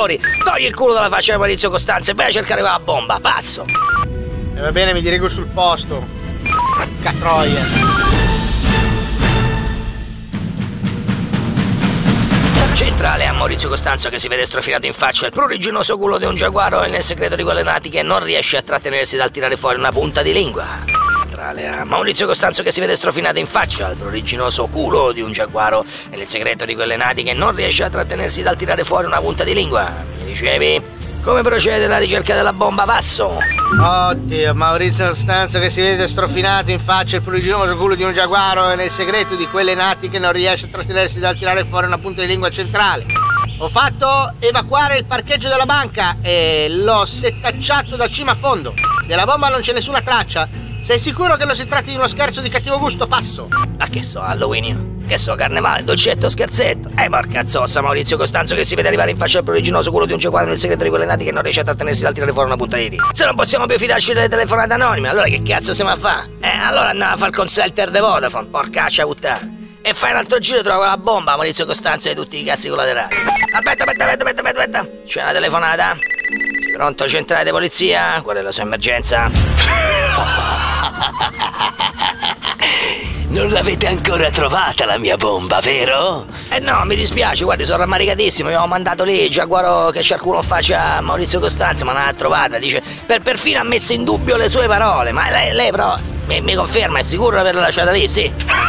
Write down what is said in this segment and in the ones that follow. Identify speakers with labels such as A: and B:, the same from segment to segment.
A: aspettatori. Togli il culo dalla faccia di Maurizio Costanzo e vai a cercare quella bomba, passo.
B: E va bene, mi dirigo sul posto. Catroia.
A: Centrale a Maurizio Costanzo che si vede strofilato in faccia il pruriginoso culo di un giaguaro e nel segreto di quelle nati che non riesce a trattenersi dal tirare fuori una punta di lingua. Centrale a Maurizio Costanzo che si vede strofinato in faccia il pruriginoso culo di un giaguaro e nel segreto di quelle nati che non riesce a trattenersi dal tirare fuori una punta di lingua. Mi dicevi? Come procede la ricerca della bomba, passo?
B: Oddio, Maurizio Costanzo che si vede strofinato in faccia il pruriginoso culo di un giaguaro e nel segreto di quelle nati che non riesce a trattenersi dal tirare fuori una punta di lingua centrale. Ho fatto evacuare il parcheggio della banca e l'ho settacciato da cima a fondo. Della bomba non c'è nessuna traccia. Sei sicuro che non si tratti di uno scherzo di cattivo gusto, passo?
A: Ma che so, Halloween io? Che so, carnevale, dolcetto, scherzetto. Porca zozza, Maurizio Costanzo che si vede arrivare in faccia al pruriginoso culo di un giaguaro nel segreto di quelle nati che non riesce a trattenersi dal tirare fuori una punta di lingua. Se non possiamo più fidarci delle telefonate anonime, allora che cazzo stiamo a fa'? Allora andiamo a fare il consulter de Vodafone, porcaccia puttana. E fai un altro giro e trova la bomba, Maurizio Costanzo e tutti i cazzi collaterali. Aspetta. C'è una telefonata? Sì, pronto, centrale di polizia? Qual è la sua emergenza?
C: Non l'avete ancora trovata la mia bomba, vero?
A: No, mi dispiace, guardi, sono rammaricatissimo. Io ho mandato lì il giaguaro che c'ha il culo in faccia a Maurizio Costanzo, ma non l'ha trovata. Dice, perfino ha messo in dubbio le sue parole. Ma lei però mi conferma, è sicuro di averla lasciata lì? Sì.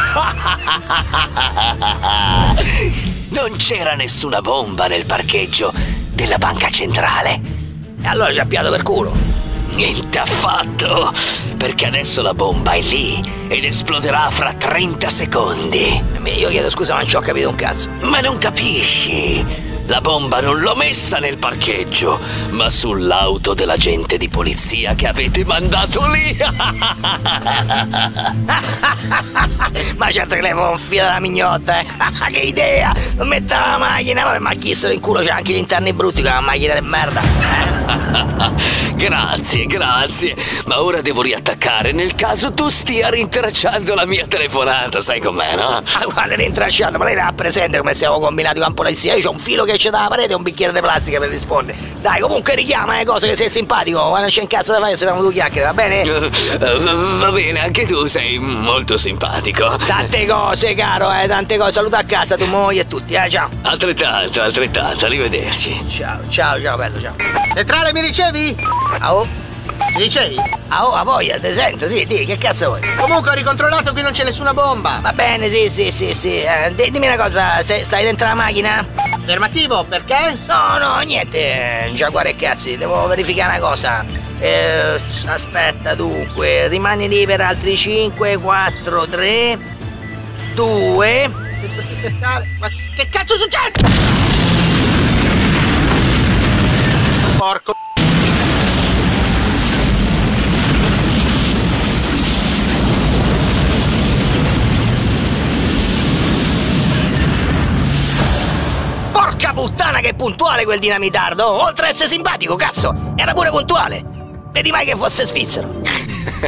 C: Non c'era nessuna bomba nel parcheggio della banca centrale.
A: E allora ci ha piato per culo.
C: Niente affatto, perché adesso la bomba è lì ed esploderà fra 30 secondi.
A: Io chiedo scusa, ma non ci ho capito un cazzo.
C: Ma non capisci? La bomba non l'ho messa nel parcheggio, ma sull'auto dell'agente di polizia che avete mandato lì.
A: Ma certo che lei fa un filo della mignotta, eh. Che idea! Non mettere la macchina, vabbè, ma chissero in culo, c'è anche gli interni brutti con una macchina di merda.
C: Grazie, ma ora devo riattaccare nel caso tu stia rintracciando la mia telefonata, sai com'è, no?
A: Guarda, rintracciando, ma lei ha presente come siamo combinati con polizia? Io c'ho un filo che c'è dalla parete e un bicchiere di plastica per rispondere. Dai, comunque richiama cose che sei simpatico, quando c'è un cazzo da fare se facciamo due chiacchiere, va bene?
C: Va bene, anche tu sei molto simpatico.
A: Tante cose, caro, tante cose. Saluta a casa tua moglie e tutti, ciao.
C: Altrettanto, arrivederci.
A: Ciao, bello, ciao.
B: Centrale, mi ricevi?
A: Oh.
B: Mi ricevi?
A: A voglia, te sento, sì, che cazzo vuoi?
B: Comunque ho ricontrollato che non c'è nessuna bomba.
A: Va bene, sì. Dimmi una cosa, stai dentro la macchina?
B: Affermativo, perché?
A: No, niente, giaguaro e cazzi, devo verificare una cosa. Aspetta, dunque, rimani lì per altri 5, 4, 3, 2.
B: Ma che cazzo è successo? Porco.
A: Porca puttana che puntuale quel dinamitardo! Oltre a essere simpatico, cazzo! Era pure puntuale! Vedi mai che fosse svizzero!